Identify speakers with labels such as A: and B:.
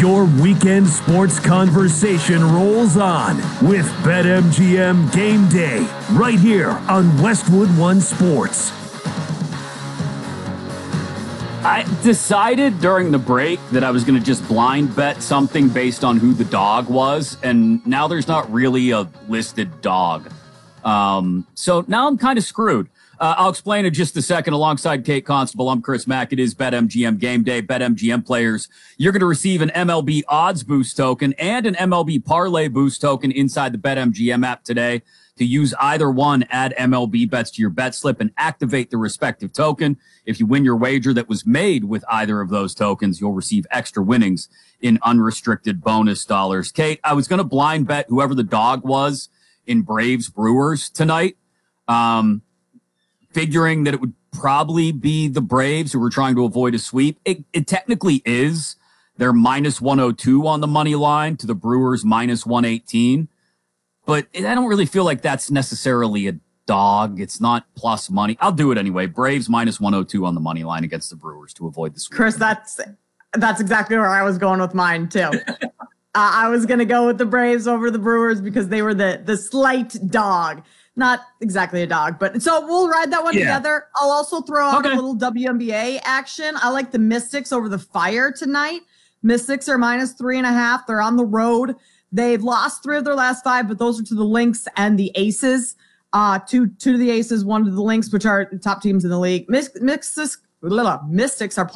A: Your weekend sports conversation rolls on with BetMGM Game Day right here on Westwood One Sports.
B: I decided during the break that I was going to just blind bet something based on who the dog was, and now there's not really a listed dog. So now I'm kind of screwed. I'll explain in just a second. Alongside Kate Constable, I'm Chris Mack. It is BetMGM Game Day. BetMGM players, you're going to receive an MLB Odds Boost token and an MLB Parlay Boost token inside the BetMGM app today. To use either one, add MLB bets to your bet slip and activate the respective token. If you win your wager that was made with either of those tokens, you'll receive extra winnings in unrestricted bonus dollars. Kate, I was going to blind bet whoever the dog was in Braves Brewers tonight. Figuring that it would probably be the Braves who were trying to avoid a sweep. It technically is. They're minus 102 on the money line to the Brewers minus 118. But I don't really feel like that's necessarily a dog. It's not plus money. I'll do it anyway. Braves minus 102 on the money line against the Brewers to avoid the sweep.
C: Chris, that's exactly where I was going with mine too. I was going to go with the Braves over the Brewers because they were the slight dog. Not exactly a dog, but so we'll ride that one together. I'll also throw out a little WNBA action. I like the Mystics over the Fire tonight. Mystics are minus 3.5. They're on the road. They've lost 3 of their last 5, but those are to the Lynx and the Aces. 2 to the Aces, 1 to the Lynx, which are the top teams in the league. Mystics are